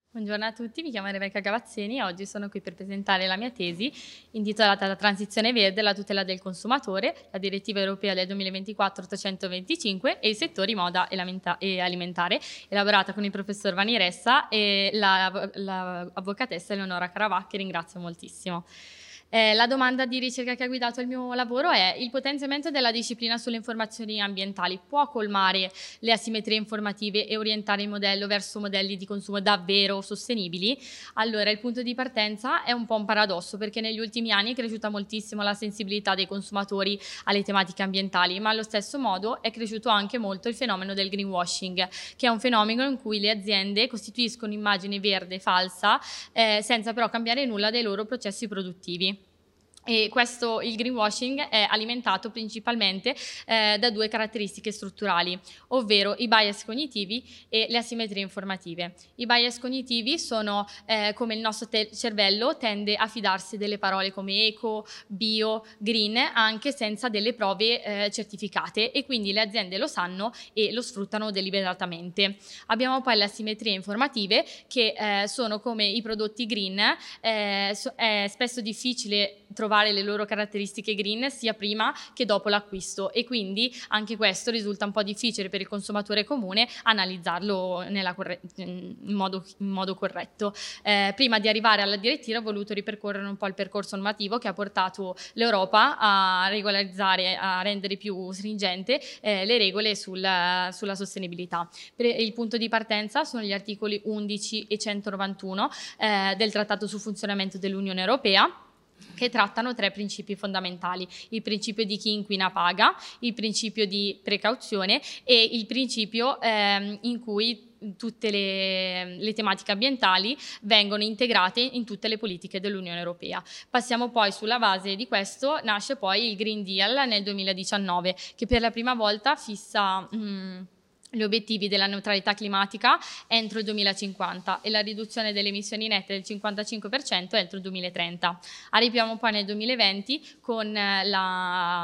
Buongiorno a tutti, mi chiamo Rebecca Gavazzeni e oggi sono qui per presentare la mia tesi intitolata La transizione verde e la tutela del consumatore, la direttiva europea del 2024-825 e i settori moda e alimentare, elaborata con il professor Vani Ressa e l'avvocatessa Eleonora Caravà, che ringrazio moltissimo. La domanda di ricerca che ha guidato il mio lavoro è: il potenziamento della disciplina sulle informazioni ambientali può colmare le asimmetrie informative e orientare il modello verso modelli di consumo davvero sostenibili? Allora, il punto di partenza è un po' un paradosso, perché negli ultimi anni è cresciuta moltissimo la sensibilità dei consumatori alle tematiche ambientali, ma allo stesso modo è cresciuto anche molto il fenomeno del greenwashing, che è un fenomeno in cui le aziende costituiscono immagine verde falsa, senza però cambiare nulla dei loro processi produttivi. E il greenwashing è alimentato principalmente da due caratteristiche strutturali, ovvero i bias cognitivi e le asimmetrie informative. I bias cognitivi sono come il nostro cervello tende a fidarsi delle parole come eco, bio, green, anche senza delle prove certificate, e quindi le aziende lo sanno e lo sfruttano deliberatamente. Abbiamo poi le asimmetrie informative, che sono come i prodotti green. È spesso difficile trovare le loro caratteristiche green sia prima che dopo l'acquisto, e quindi anche questo risulta un po' difficile per il consumatore comune analizzarlo in modo corretto. Prima di arrivare alla direttiva ho voluto ripercorrere un po' il percorso normativo che ha portato l'Europa a regolarizzare, a rendere più stringente le regole sulla sostenibilità. Il punto di partenza sono gli articoli 11 e 191 del Trattato sul funzionamento dell'Unione Europea, che trattano tre principi fondamentali: il principio di chi inquina paga, il principio di precauzione e il principio in cui tutte le tematiche ambientali vengono integrate in tutte le politiche dell'Unione Europea. Passiamo poi, sulla base di questo nasce poi il Green Deal nel 2019, che per la prima volta fissa gli obiettivi della neutralità climatica entro il 2050 e la riduzione delle emissioni nette del 55% entro il 2030. Arriviamo poi nel 2020 con la